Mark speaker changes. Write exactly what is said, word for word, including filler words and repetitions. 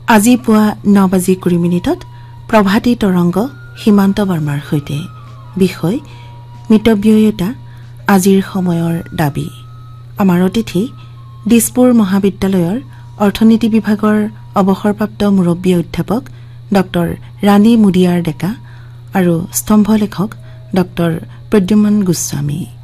Speaker 1: আজি পুৱা ন বাজি কুৰি মিনিটত প্ৰভাতী তৰংগ সীমান্ত বৰ্মাৰ সৈতে বিষয় মিতব্যয়িতা আজিৰ সময়ৰ দাবী। আমাৰ অতিথি দিছপুৰ মহাবিদ্যালয়ৰ অৰ্থনীতি বিভাগৰ অৱসৰপ্ৰাপ্ত মুৰব্বী অধ্যাপক ডক্টৰ ৰাণী মুদিয়াৰ ডেকা আৰু স্তম্ভ লেখক ডক্টৰ প্ৰদ্যুমন গোস্বামী।